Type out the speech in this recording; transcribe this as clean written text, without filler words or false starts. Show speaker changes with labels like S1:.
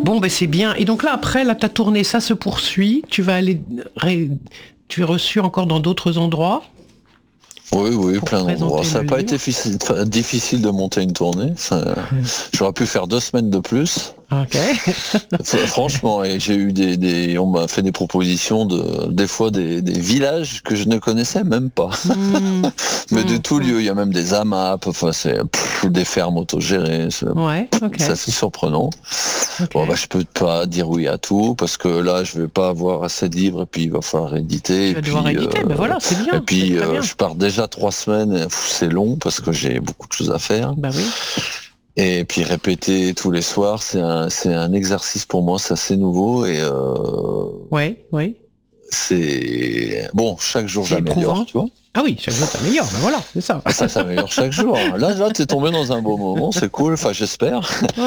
S1: Bon, ben c'est bien. Et donc là, après, là, ta tournée, ça se poursuit. Tu vas aller... Tu es reçu encore dans d'autres endroits.
S2: Oui,
S1: Pour
S2: plein d'endroits.
S1: présenter
S2: Ça n'a
S1: le
S2: pas
S1: livre.
S2: été difficile de monter une tournée. J'aurais pu faire 2 semaines de plus.
S1: Ok.
S2: Franchement, et j'ai eu on m'a fait des propositions des fois des villages que je ne connaissais même pas. Mais de tout lieu, il y a même des AMAP, enfin des fermes autogérées.
S1: Ouais, ok.
S2: C'est assez surprenant.
S1: Ok.
S2: Bon, je peux pas dire oui à tout parce que là, je vais pas avoir assez de livres et puis il va falloir éditer.
S1: Tu vas devoir éditer, ben voilà, c'est bien.
S2: Et puis
S1: c'est très bien.
S2: je pars déjà 3 semaines. C'est long parce que j'ai beaucoup de choses à faire.
S1: Bah oui.
S2: Et puis répéter tous les soirs, c'est un exercice pour moi, c'est assez nouveau et
S1: Oui.
S2: c'est bon. Chaque jour
S1: C'est éprouvant.
S2: j'améliore, tu vois.
S1: Ah oui, chaque jour t'améliores, ben voilà, c'est ça.
S2: Ça s'améliore chaque jour. Là, t'es tombé dans un beau moment, c'est cool. Enfin, j'espère.